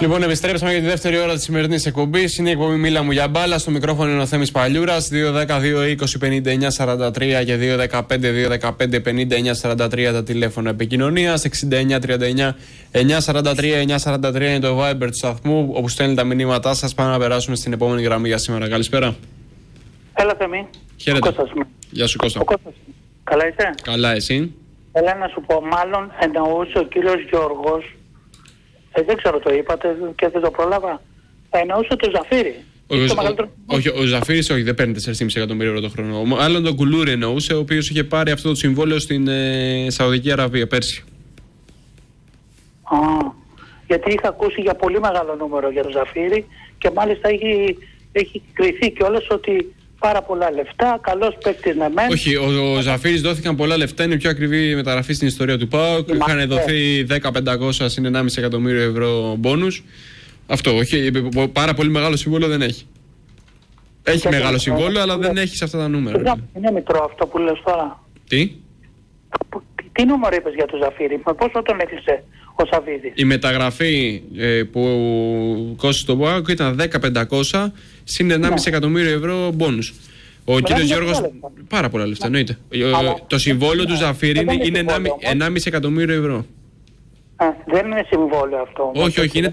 Λοιπόν, επιστρέψαμε για τη δεύτερη ώρα της σημερινής εκπομπής. Είναι η εκπομπή Μίλα μου για μπάλα. Στο μικρόφωνο είναι ο Θέμης Παλιούρας. 2-10-2-20-59-43 και 2-15-2-15-59-43 τα τηλέφωνα επικοινωνίας. 69-39-943-943 είναι το Viber του σταθμού, όπου στέλνετε τα μηνύματά σας. Πάμε να περάσουμε στην επόμενη γραμμή για σήμερα. Καλησπέρα. Έλα, Θέμη. Χαίρετε. Γεια σου, Κώστα. Καλά είσαι? Καλά, εσύ? Έλα να σου πω, μάλλον εννοούσε ο κύριος Γιώργος, δεν ξέρω, το είπατε και δεν το πρόλαβα, εννοούσε το Ζαφύρι. Όχι, ο Ζαφύρης όχι, δεν παίρνει 4,5 εκατομμύρια ευρώ το χρόνο. Άλλον τον Κουλούρη εννοούσε, ο οποίος είχε πάρει αυτό το συμβόλαιο στην Σαουδική Αραβία πέρσι. Γιατί είχα ακούσει για πολύ μεγάλο νούμερο για το Ζαφύρι και μάλιστα έχει κριθεί κιόλας ότι πάρα πολλά λεφτά, καλός παίκτης με μεν. Όχι, ο Ζαφύρης δόθηκαν πολλά λεφτά, είναι η πιο ακριβή μεταγραφή στην ιστορία του ΠΑΟΚ. Είχαν δοθεί 10-500 συν 1,5 εκατομμύριο ευρώ μπόνους. Αυτό, όχι, πάρα πολύ μεγάλο συμβόλαιο δεν έχει. Έχει μεγάλο συμβόλαιο, αλλά δεν έχει σε αυτά τα νούμερα. Είναι μικρό αυτό που λες τώρα. Τι νούμερο είπες για το Ζαφύρι, με πόσο τον έκλεισε ο Σαββίδης? Η μεταγραφή που κόστησε τον ΠΑΟΚ ήταν 10-500 συν 1,5 εκατομμύριο ευρώ μπόνους. Ο κύριος Γιώργος, πάρα πολλά λεφτά, εννοείται. Το συμβόλαιο του Ζαφύρι είναι 1,5 εκατομμύριο ευρώ. Δεν είναι συμβόλαιο αυτό. Όχι, είναι